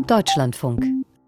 Deutschlandfunk.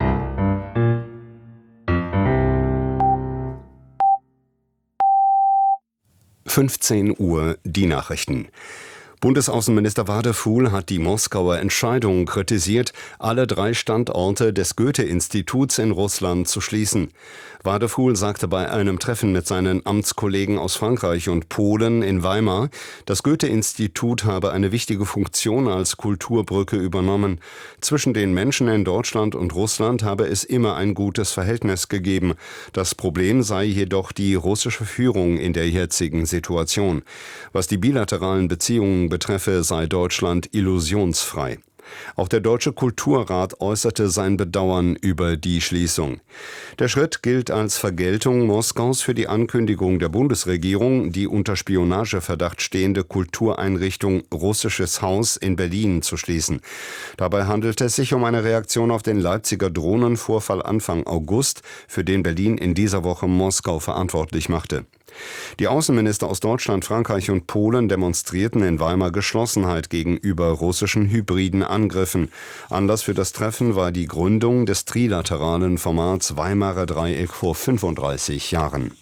Uhr die Nachrichten. Bundesaußenminister Wadefuhl hat die Moskauer Entscheidung kritisiert, alle 3 Standorte des Goethe-Instituts in Russland zu schließen. Wadefuhl sagte bei einem Treffen mit seinen Amtskollegen aus Frankreich und Polen in Weimar, das Goethe-Institut habe eine wichtige Funktion als Kulturbrücke übernommen. Zwischen den Menschen in Deutschland und Russland habe es immer ein gutes Verhältnis gegeben. Das Problem sei jedoch die russische Führung in der jetzigen Situation. Was die bilateralen Beziehungen betreffe, sei Deutschland illusionsfrei. Auch der Deutsche Kulturrat äußerte sein Bedauern über die Schließung. Der Schritt gilt als Vergeltung Moskaus für die Ankündigung der Bundesregierung, die unter Spionageverdacht stehende Kultureinrichtung Russisches Haus in Berlin zu schließen. Dabei handelt es sich um eine Reaktion auf den Leipziger Drohnenvorfall Anfang August, für den Berlin in dieser Woche Moskau verantwortlich machte. Die Außenminister aus Deutschland, Frankreich und Polen demonstrierten in Weimar Geschlossenheit gegenüber russischen hybriden Angriffen. Anlass für das Treffen war die Gründung des trilateralen Formats Weimarer Dreieck vor 35 Jahren.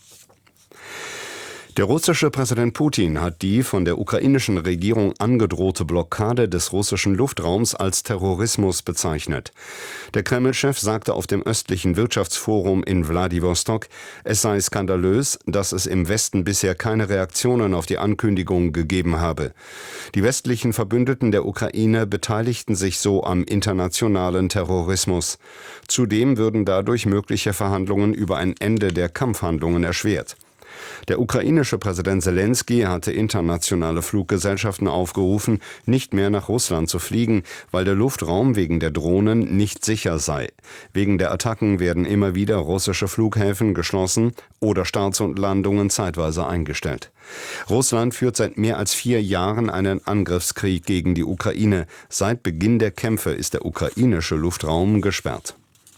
Der russische Präsident Putin hat die von der ukrainischen Regierung angedrohte Blockade des russischen Luftraums als Terrorismus bezeichnet. Der Kreml-Chef sagte auf dem östlichen Wirtschaftsforum in Wladiwostok, es sei skandalös, dass es im Westen bisher keine Reaktionen auf die Ankündigung gegeben habe. Die westlichen Verbündeten der Ukraine beteiligten sich so am internationalen Terrorismus. Zudem würden dadurch mögliche Verhandlungen über ein Ende der Kampfhandlungen erschwert. Der ukrainische Präsident Selenskyj hatte internationale Fluggesellschaften aufgerufen, nicht mehr nach Russland zu fliegen, weil der Luftraum wegen der Drohnen nicht sicher sei. Wegen der Attacken werden immer wieder russische Flughäfen geschlossen oder Starts und Landungen zeitweise eingestellt. Russland führt seit mehr als 4 Jahren einen Angriffskrieg gegen die Ukraine. Seit Beginn der Kämpfe ist der ukrainische Luftraum gesperrt.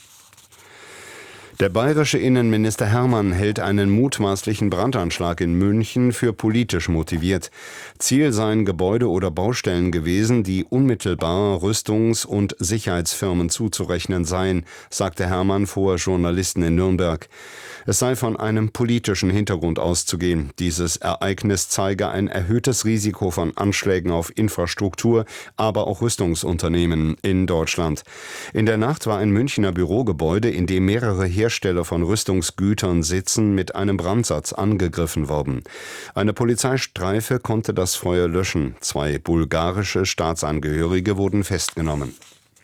Der bayerische Innenminister Hermann hält einen mutmaßlichen Brandanschlag in München für politisch motiviert. Ziel seien Gebäude oder Baustellen gewesen, die unmittelbar Rüstungs- und Sicherheitsfirmen zuzurechnen seien, sagte Hermann vor Journalisten in Nürnberg. Es sei von einem politischen Hintergrund auszugehen. Dieses Ereignis zeige ein erhöhtes Risiko von Anschlägen auf Infrastruktur, aber auch Rüstungsunternehmen in Deutschland. In der Nacht war ein Münchner Bürogebäude, in dem mehrere Hersteller von Rüstungsgütern sitzen, mit einem Brandsatz angegriffen worden. Eine Polizeistreife konnte das Feuer löschen. 2 bulgarische Staatsangehörige wurden festgenommen.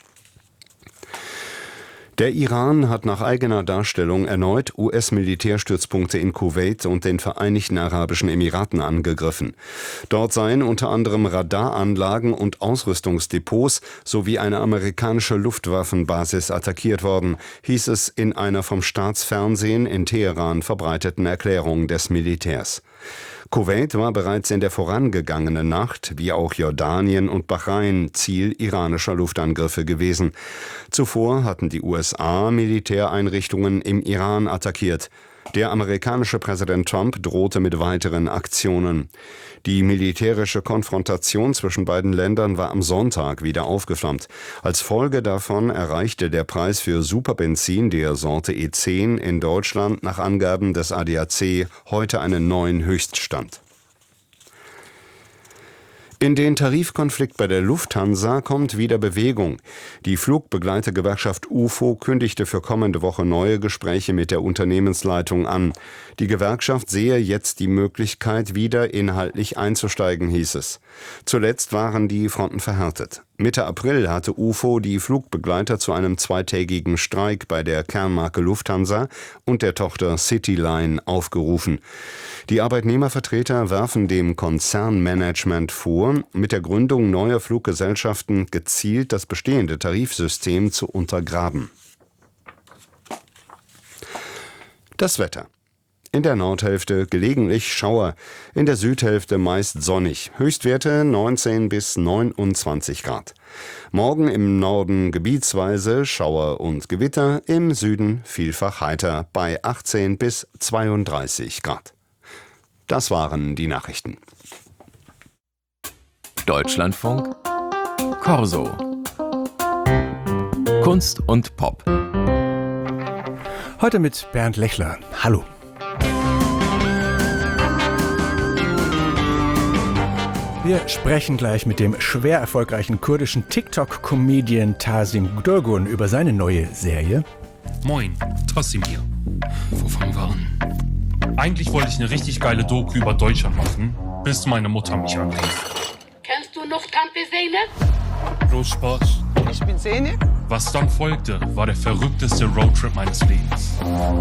Der Iran hat nach eigener Darstellung erneut US-Militärstützpunkte in Kuwait und den Vereinigten Arabischen Emiraten angegriffen. Dort seien unter anderem Radaranlagen und Ausrüstungsdepots sowie eine amerikanische Luftwaffenbasis attackiert worden, hieß es in einer vom Staatsfernsehen in Teheran verbreiteten Erklärung des Militärs. Kuwait war bereits in der vorangegangenen Nacht, wie auch Jordanien und Bahrain, Ziel iranischer Luftangriffe gewesen. Zuvor hatten die USA Militäreinrichtungen im Iran attackiert. Der amerikanische Präsident Trump drohte mit weiteren Aktionen. Die militärische Konfrontation zwischen beiden Ländern war am Sonntag wieder aufgeflammt. Als Folge davon erreichte der Preis für Superbenzin der Sorte E10 in Deutschland nach Angaben des ADAC heute einen neuen Höchststand. In den Tarifkonflikt bei der Lufthansa kommt wieder Bewegung. Die Flugbegleitergewerkschaft UFO kündigte für kommende Woche neue Gespräche mit der Unternehmensleitung an. Die Gewerkschaft sehe jetzt die Möglichkeit, wieder inhaltlich einzusteigen, hieß es. Zuletzt waren die Fronten verhärtet. Mitte April hatte UFO die Flugbegleiter zu einem 2-tägigen Streik bei der Kernmarke Lufthansa und der Tochter Cityline aufgerufen. Die Arbeitnehmervertreter werfen dem Konzernmanagement vor, mit der Gründung neuer Fluggesellschaften gezielt das bestehende Tarifsystem zu untergraben. Das Wetter. In der Nordhälfte gelegentlich Schauer, in der Südhälfte meist sonnig, Höchstwerte 19 bis 29 Grad. Morgen im Norden gebietsweise Schauer und Gewitter, im Süden vielfach heiter bei 18 bis 32 Grad. Das waren die Nachrichten. Deutschlandfunk Corso. Kunst und Pop. Heute mit Bernd Lechler. Hallo. Wir sprechen gleich mit dem schwer erfolgreichen kurdischen TikTok-Comedian Tasim Durgun über seine neue Serie. Moin, Tasim hier. Wo fangen wir an? Eigentlich wollte ich eine richtig geile Doku über Deutschland machen, bis meine Mutter mich anrief. Kennst du noch Tante Zeynep? Bloß Spaß. Ich bin Zeynep. Was dann folgte, war der verrückteste Roadtrip meines Lebens.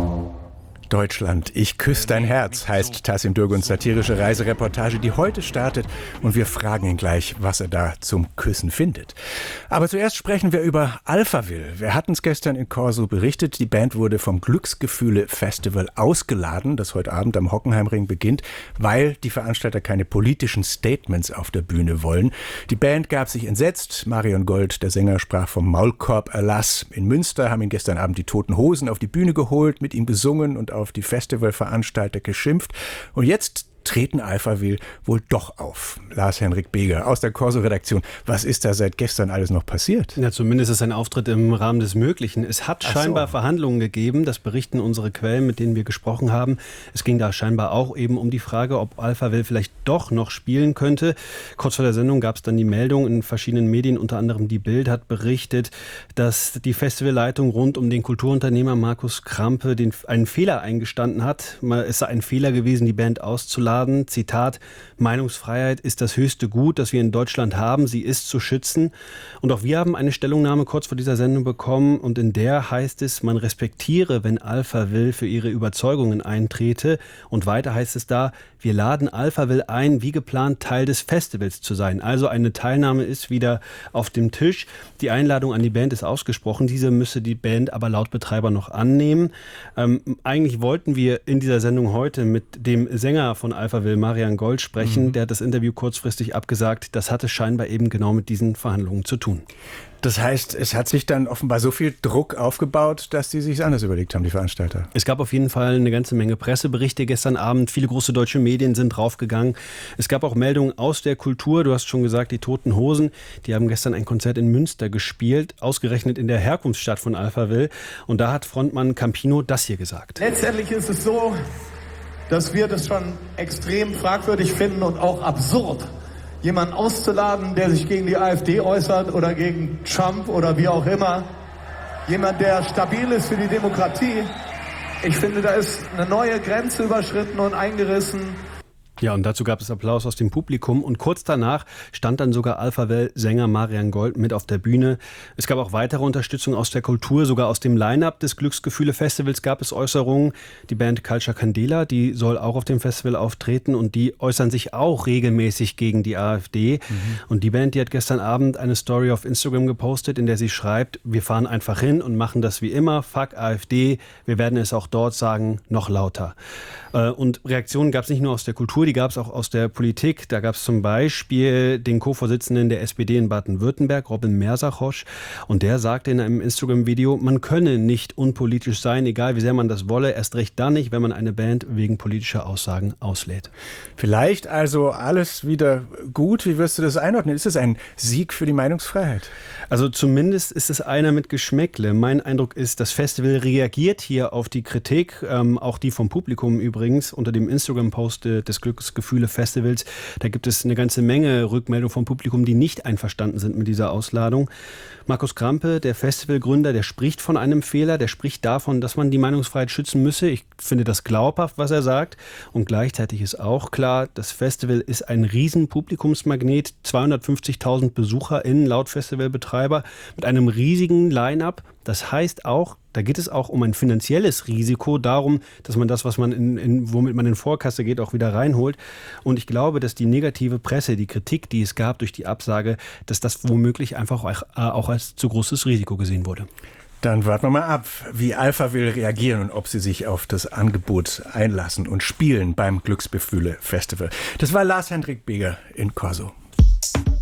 Deutschland, ich küsse dein Herz, heißt Tasim Durguns satirische Reisereportage, die heute startet. Und wir fragen ihn gleich, was er da zum Küssen findet. Aber zuerst sprechen wir über Alphaville. Wir hatten es gestern in Corso berichtet. Die Band wurde vom Glücksgefühle-Festival ausgeladen, das heute Abend am Hockenheimring beginnt, weil die Veranstalter keine politischen Statements auf der Bühne wollen. Die Band gab sich entsetzt. Marion Gold, der Sänger, sprach vom Maulkorb-Erlass. In Münster haben ihn gestern Abend die Toten Hosen auf die Bühne geholt, mit ihm besungen und auf die Festivalveranstalter geschimpft. Und jetzt treten Alphaville wohl doch auf. Lars-Henrik Beger aus der Corso-Redaktion. Was ist da seit gestern alles noch passiert? Ja, zumindest ist ein Auftritt im Rahmen des Möglichen. Es hat scheinbar Verhandlungen gegeben, das berichten unsere Quellen, mit denen wir gesprochen haben. Es ging da scheinbar auch eben um die Frage, ob Alphaville vielleicht doch noch spielen könnte. Kurz vor der Sendung gab es dann die Meldung in verschiedenen Medien, unter anderem die Bild hat berichtet, dass die Festivalleitung rund um den Kulturunternehmer Markus Krampe einen Fehler eingestanden hat. Es sei ein Fehler gewesen, die Band auszuladen. Zitat, Meinungsfreiheit ist das höchste Gut, das wir in Deutschland haben. Sie ist zu schützen. Und auch wir haben eine Stellungnahme kurz vor dieser Sendung bekommen und in der heißt es, man respektiere, wenn Alphaville für ihre Überzeugungen eintrete. Und weiter heißt es da, wir laden Alphaville ein, wie geplant Teil des Festivals zu sein. Also eine Teilnahme ist wieder auf dem Tisch. Die Einladung an die Band ist ausgesprochen. Diese müsse die Band aber laut Betreiber noch annehmen. Eigentlich wollten wir in dieser Sendung heute mit dem Sänger von Alphaville, Marian Gold, sprechen. Der hat das Interview kurzfristig abgesagt. Das hatte scheinbar eben genau mit diesen Verhandlungen zu tun. Das heißt, es hat sich dann offenbar so viel Druck aufgebaut, dass die sich anders überlegt haben, die Veranstalter. Es gab auf jeden Fall eine ganze Menge Presseberichte gestern Abend. Viele große deutsche Medien sind draufgegangen. Es gab auch Meldungen aus der Kultur. Du hast schon gesagt, die Toten Hosen, die haben gestern ein Konzert in Münster gespielt, ausgerechnet in der Herkunftsstadt von Alphaville. Und da hat Frontmann Campino das hier gesagt. Letztendlich ist es so, dass wir das schon extrem fragwürdig finden und auch absurd, jemanden auszuladen, der sich gegen die AfD äußert oder gegen Trump oder wie auch immer. Jemand, der stabil ist für die Demokratie. Ich finde, da ist eine neue Grenze überschritten und eingerissen. Ja, und dazu gab es Applaus aus dem Publikum und kurz danach stand dann sogar Alphaville-Sänger Marian Gold mit auf der Bühne. Es gab auch weitere Unterstützung aus der Kultur, sogar aus dem Line-Up des Glücksgefühle-Festivals gab es Äußerungen. Die Band Culture Candela, die soll auch auf dem Festival auftreten und die äußern sich auch regelmäßig gegen die AfD. Und die Band, die hat gestern Abend eine Story auf Instagram gepostet, in der sie schreibt, wir fahren einfach hin und machen das wie immer, fuck AfD, wir werden es auch dort sagen, noch lauter. Und Reaktionen gab es nicht nur aus der Kultur, die gab es auch aus der Politik. Da gab es zum Beispiel den Co-Vorsitzenden der SPD in Baden-Württemberg, Robin Mersachosch. Und der sagte in einem Instagram-Video, man könne nicht unpolitisch sein, egal wie sehr man das wolle. Erst recht dann nicht, wenn man eine Band wegen politischer Aussagen auslädt. Vielleicht also alles wieder gut. Wie wirst du das einordnen? Ist es ein Sieg für die Meinungsfreiheit? Also zumindest ist es einer mit Geschmäckle. Mein Eindruck ist, das Festival reagiert hier auf die Kritik, auch die vom Publikum übrigens, unter dem Instagram-Post des Glücksgefühle-Festivals. Da gibt es eine ganze Menge Rückmeldungen vom Publikum, die nicht einverstanden sind mit dieser Ausladung. Markus Krampe, der Festivalgründer, der spricht von einem Fehler, der spricht davon, dass man die Meinungsfreiheit schützen müsse. Ich finde das glaubhaft, was er sagt. Und gleichzeitig ist auch klar, das Festival ist ein riesen Publikumsmagnet, 250.000 BesucherInnen laut Festivalbetreiber mit einem riesigen Line-Up. Das heißt auch, da geht es auch um ein finanzielles Risiko, darum, dass man das, was man womit man in Vorkasse geht, auch wieder reinholt. Und ich glaube, dass die negative Presse, die Kritik, die es gab durch die Absage, dass das womöglich einfach auch als zu großes Risiko gesehen wurde. Dann warten wir mal ab, wie Alphaville reagieren und ob sie sich auf das Angebot einlassen und spielen beim Glücksgefühle-Festival. Das war Lars-Henrik Beger in Corso.